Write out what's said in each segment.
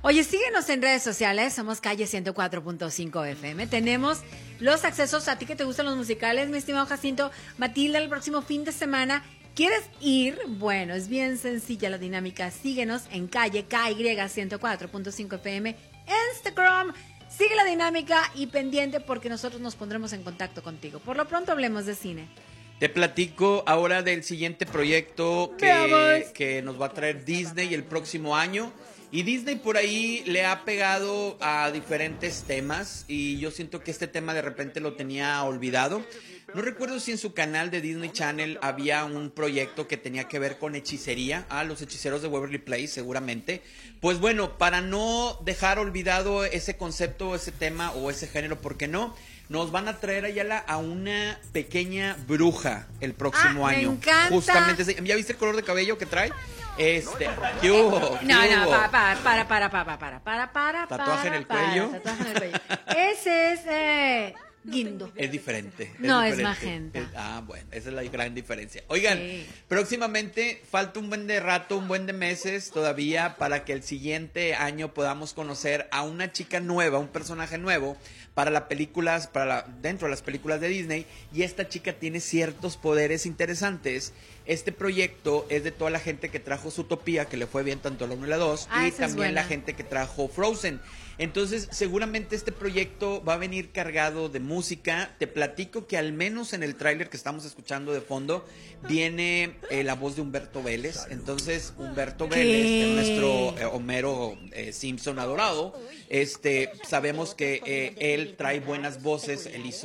Oye, síguenos en redes sociales, somos Calle 104.5 FM. Tenemos los accesos a ti que te gustan los musicales, mi estimado Jacinto. Matilda, el próximo fin de semana, ¿quieres ir? Bueno, es bien sencilla la dinámica. Síguenos en Calle KY 104.5 FM, Instagram. Sigue la dinámica y pendiente porque nosotros nos pondremos en contacto contigo. Por lo pronto hablemos de cine. Te platico ahora del siguiente proyecto que nos va a traer Disney el próximo año. Y Disney por ahí le ha pegado a diferentes temas y yo siento que este tema de repente lo tenía olvidado. No recuerdo si en su canal de Disney Channel había un proyecto que tenía que ver con hechicería. Los hechiceros de Waverly Place seguramente. Pues bueno, para no dejar olvidado ese concepto, ese tema o ese género, ¿por qué no? Nos van a traer Ayala a una pequeña bruja el próximo año. Me encanta. Justamente, ¿ya viste el color de cabello que trae? ¿Qué hubo? No, para. Tatuaje en el cuello. Tatuaje en el cuello. Ese es guindo. Es diferente. No, es diferente. magenta. Bueno, esa es la gran diferencia. Oigan, Sí. Próximamente falta un buen de rato, un buen de meses todavía para que el siguiente año podamos conocer a una chica nueva, un personaje nuevo para las películas, dentro de las películas de Disney, y esta chica tiene ciertos poderes interesantes. Este proyecto es de toda la gente que trajo Zootopia, que le fue bien tanto a la 1 y la 2, y también la gente que trajo Frozen. Entonces, seguramente este proyecto va a venir cargado de música. Te platico que al menos en el tráiler que estamos escuchando de fondo, viene la voz de Humberto Vélez. Entonces, Humberto Vélez, nuestro Homero Simpson adorado, sabemos que él trae buenas voces.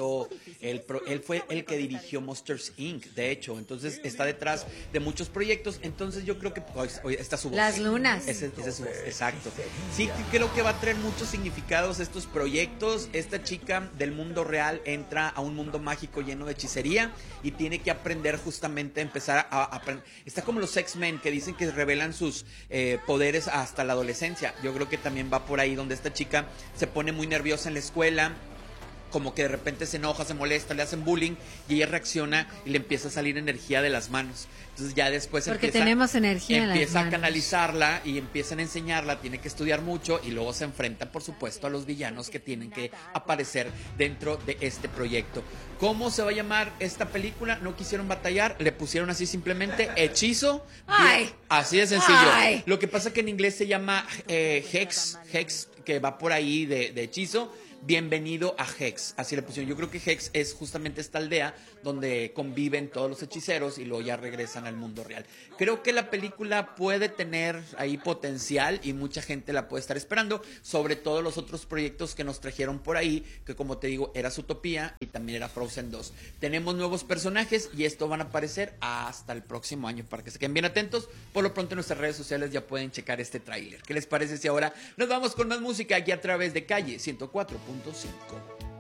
Él fue el que dirigió Monsters Inc., de hecho. Entonces, está detrás de muchos proyectos. Entonces, yo creo que está su voz. Las lunas. Esa es su voz, exacto. Sí, creo que va a traer muchos significados estos proyectos. Esta chica del mundo real entra a un mundo mágico lleno de hechicería y tiene que aprender justamente a empezar a aprender. Está como los X-Men que dicen que revelan sus poderes hasta la adolescencia. Yo creo que también va por ahí donde esta chica se pone muy nerviosa en la escuela, como que de repente se enoja, se molesta, le hacen bullying y ella reacciona y le empieza a salir energía de las manos. Entonces ya después tenemos energía empieza en las a canalizarla y empiezan a enseñarla, tiene que estudiar mucho y luego se enfrenta, por supuesto, a los villanos que tienen que aparecer dentro de este proyecto. ¿Cómo se va a llamar esta película? No quisieron batallar, le pusieron así simplemente Hechizo. Así de sencillo. Lo que pasa que en inglés se llama Hex, que va por ahí de hechizo. Bienvenido a Hex, así le pusieron. Yo creo que Hex es justamente esta aldea donde conviven todos los hechiceros y luego ya regresan al mundo real. Creo que la película puede tener ahí potencial y mucha gente la puede estar esperando, sobre todo los otros proyectos que nos trajeron por ahí, que como te digo, era Zootopia y también era Frozen 2. Tenemos nuevos personajes y esto van a aparecer hasta el próximo año, para que se queden bien atentos. Por lo pronto en nuestras redes sociales ya pueden checar este tráiler. ¿Qué les parece si ahora nos vamos con más música aquí a través de Calle 104.5?